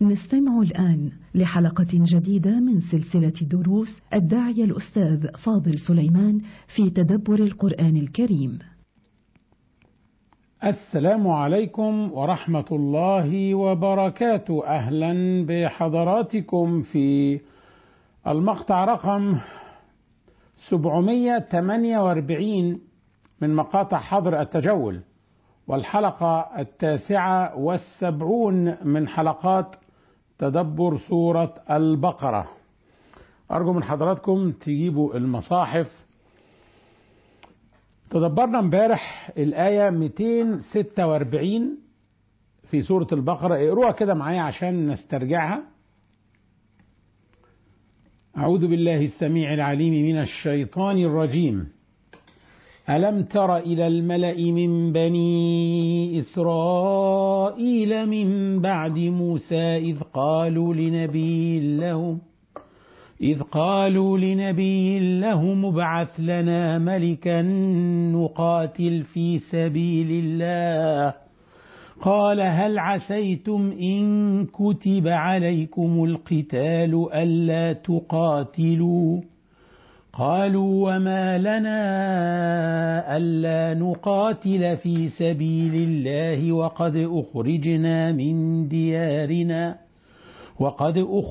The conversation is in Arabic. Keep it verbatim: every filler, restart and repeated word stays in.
نستمع الآن لحلقة جديدة من سلسلة دروس الداعية الأستاذ فاضل سليمان في تدبر القرآن الكريم. السلام عليكم ورحمة الله وبركاته. أهلا بحضراتكم في المقطع رقم سبعمائة وثمانية وأربعين من مقاطع حظر التجول، والحلقة التاسعة والسبعون من حلقات تدبر سورة البقرة. أرجو من حضراتكم تجيبوا المصاحف. تدبرنا امبارح الآية مئتين وستة وأربعين في سورة البقرة، اقروها كده معايا عشان نسترجعها. أعوذ بالله السميع العليم من الشيطان الرجيم. ألم تر إلى الملأ من بني إسرائيل من بعد موسى إذ قالوا لنبي لهم إذ قالوا لنبي لهم ابعث لنا ملكا نقاتل في سبيل الله قال هل عسيتم إن كتب عليكم القتال ألا تقاتلوا قالوا وما لنا ألا نقاتل في سبيل الله وقد أخرجنا من ديارنا وقد